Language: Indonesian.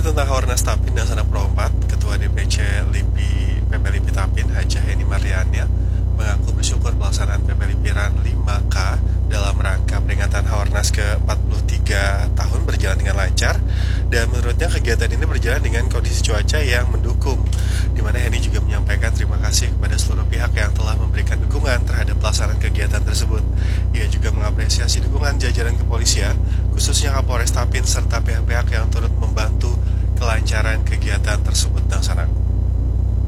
tentang Haornas Tapin dan Sanak Pro 4, Ketua DPC LIPI PP LIPI Tapin Hajah Heni Mariania mengaku bersyukur pelaksanaan PP LIPI RAN 5K dalam rangka peringatan Haornas ke-43 tahun berjalan dengan lancar, dan menurutnya kegiatan ini berjalan dengan kondisi cuaca yang mendukung, di mana Heni juga menyampaikan terima kasih kepada seluruh pihak yang telah memberikan dukungan terhadap pelaksanaan kegiatan tersebut. Ia juga mengapresiasi dukungan jajaran kepolisian, khususnya Kapolres Tapin serta pihak-pihak yang turut membantu kelancaran kegiatan tersebut. Dan Sanak.